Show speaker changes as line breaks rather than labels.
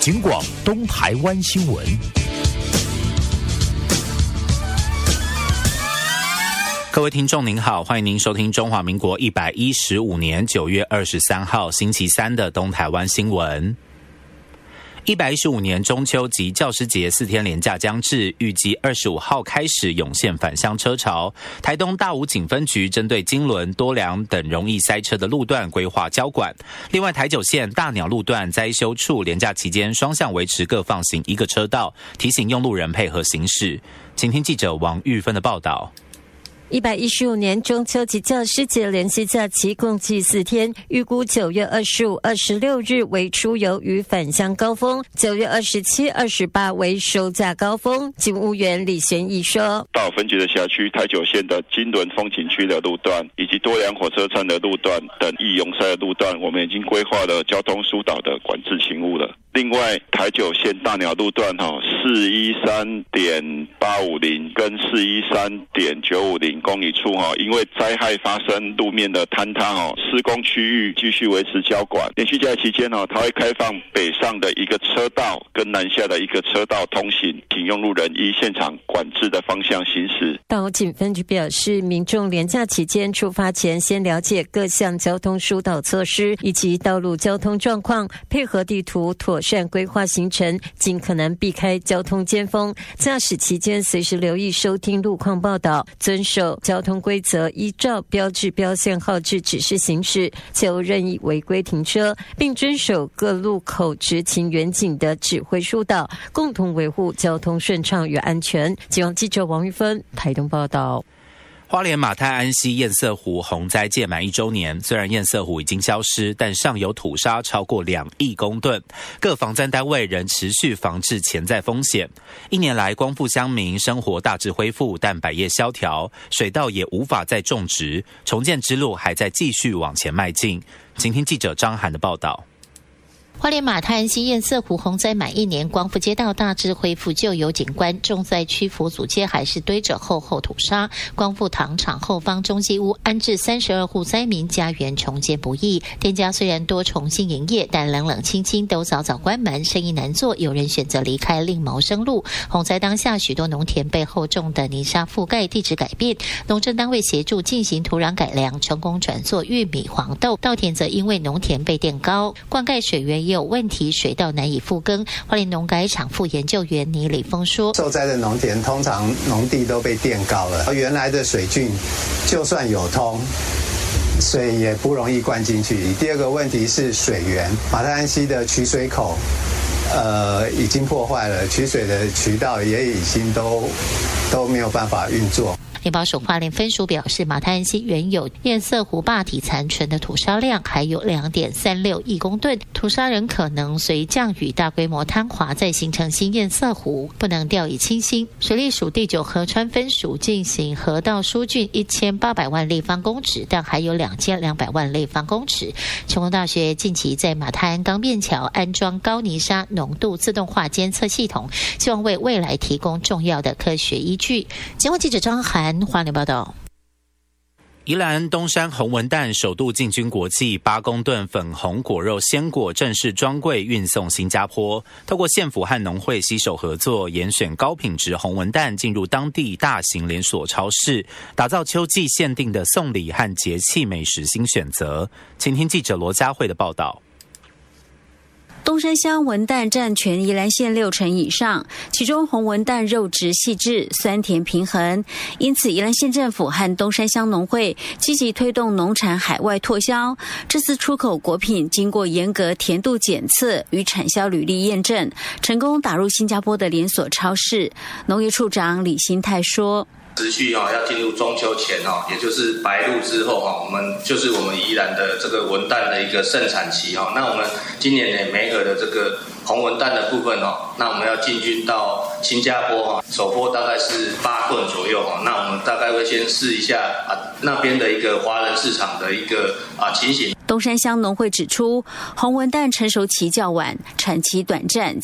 警广东台湾新闻。各位听众您好，欢迎您收听中华民国115年9月23号星期三的东台湾新闻。115年中秋及教师节4天连假将至，预计25号开始涌现返乡车潮。台东大武警分局针对金轮、多良等容易塞车的路段规划交管。另外，台九线大鸟路段灾修处连假期间双向维持各放行1个车道，提醒用路人配合行驶。请听记者王玉芬的报道。
115年中秋及教师节连续假期共计4天，预估9月25、26日为出游与返乡高峰，9月27、28为收假高峰。警务员李玄义说，
大武分局的辖区台九线的金轮风景区的路段以及多良火车站的路段等易涌塞的路段，我们已经规划了交通疏导的管制勤务了。另外，台九线大鸟路段413.850跟413.950公里处因为灾害发生路面的坍塌施工区域继续维持交管。连续假期间它会开放北上的1个车道跟南下的1个车道通行，请用路人依现场管制的方向行驶。
大武警分局表示，民众连假期间出发前先了解各项交通疏导措施以及道路交通状况，配合地图妥善规划行程，尽可能避开交通尖峰。驾驶期间随时留意收听路况报道，遵守交通规则，依照标志标线号志指示行驶，切勿任意违规停车，并遵守各路口执勤员警的指挥疏导，共同维护交通顺畅与安全。警广记者王玉芬台东报道。
花莲马太安溪堰塞湖洪灾届满1周年，虽然堰塞湖已经消失，但尚有土沙超过2亿公吨，各防灾单位仍持续防治潜在风险。1年来，光复乡民生活大致恢复，但百业萧条，水稻也无法再种植，重建之路还在继续往前迈进。请听记者张涵的报道。
花莲马太安溪堰塞湖洪灾满1年，光复街道大致恢复旧有景观，重灾区福祖街还是堆着厚厚土沙。光复糖厂后方中继屋安置32户灾民家园重建不易，店家虽然多重新营业，但冷冷清清都早早关门，生意难做，有人选择离开另谋生路。洪灾当下，许多农田被厚重的泥沙覆盖，地质改变，农政单位协助进行土壤改良，成功转作玉米、黄豆。稻田则因为农田被垫高，灌溉水源也有问题，水稻难以复耕。花莲农改场副研究员倪礼峰说，
受灾的农田通常农地都被垫高了，原来的水郡就算有通，水也不容易灌进去。第二个问题是水源，马太安溪的取水口已经破坏了，取水的渠道也已经都没有办法运作。
联保署花莲分署表示，马太安溪原有堰塞湖坝体残存的土沙量还有2.36亿公吨，土沙仍可能随降雨大规模坍滑，再形成新堰塞湖，不能掉以轻心。水利署第9河川分署进行河道疏浚1800万立方公尺，但还有2200万立方公尺。成功大学近期在马太安钢便桥安装高泥沙浓度自动化监测系统，希望为未来提供重要的科学依据。节目记者张涵花莲报道。
宜兰东山红文旦首度进军国际，8公吨粉红果肉鲜果正式装柜运送新加坡。透过县府和农会携手合作，严选高品质红文旦进入当地大型连锁超市，打造秋季限定的送礼和节气美食新选择。请听记者罗佳慧的报道。
东山乡文旦占全宜兰县60%以上，其中红文旦肉质细致，酸甜平衡，因此宜兰县政府和东山乡农会积极推动农产海外拓销。这次出口果品经过严格甜度检测与产销履历验证，成功打入新加坡的连锁超市。农业处长李新泰说，
持续要进入中秋前也就是白露之后我们宜兰的这个文旦的一个盛产期那我们今年也媒合的这个红文旦的部分那我们要进军到新加坡首波大概是8吨左右那我们大概会先试一下那边的一个华人市场的一个情形。
东山乡农会指出，红文旦成熟期较晚，产期短暂，